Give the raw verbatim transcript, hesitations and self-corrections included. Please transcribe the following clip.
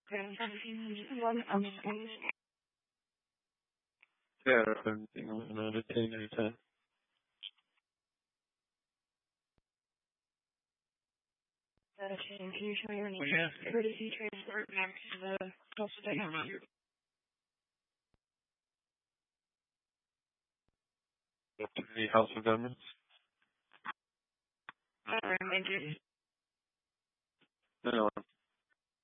Yeah, everything another thing anytime. Can you show me your name? Yeah. Courtesy transport back to the Tulsa Technology. Up to the House of Governments. Alright, thank you. No, no.